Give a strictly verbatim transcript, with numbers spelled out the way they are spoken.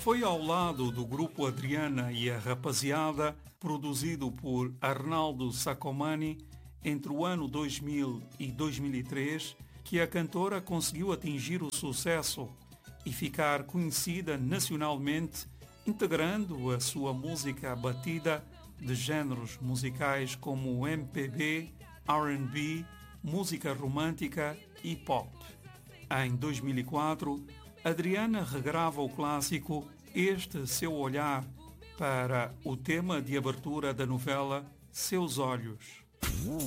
Foi ao lado do grupo Adriana e a Rapaziada, produzido por Arnaldo Sacomani, entre o ano dois mil e dois mil e três, que a cantora conseguiu atingir o sucesso e ficar conhecida nacionalmente, integrando a sua música batida de géneros musicais como M P B, R and B, música romântica e pop. Em dois mil e quatro, Adriana regrava o clássico Este Seu Olhar para o tema de abertura da novela Seus Olhos.